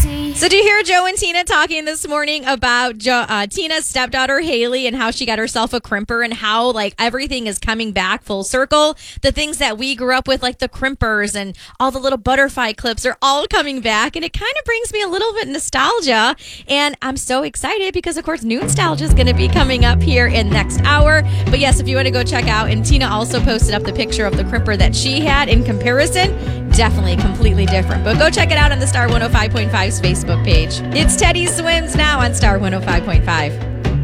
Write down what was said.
So do you hear Joe and Tina talking this morning about Tina's stepdaughter, Haley, and how she got herself a crimper and how like everything is coming back full circle? The things that we grew up with, like the crimpers and all the little butterfly clips are all coming back. And it kind of brings me a little bit nostalgia. And I'm so excited because, of course, new nostalgia is going to be coming up here in next hour. But yes, if you want to go check out, and Tina also posted up the picture of the crimper that she had in comparison. Definitely completely different. But go check it out on the Star 105.5's Facebook page. It's Teddy Swims now on Star 105.5.